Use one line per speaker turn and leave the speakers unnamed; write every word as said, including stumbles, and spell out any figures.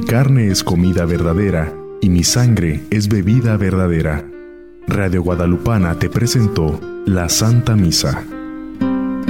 carne es comida verdadera, y mi sangre es bebida verdadera. Radio Guadalupana te presentó la Santa Misa.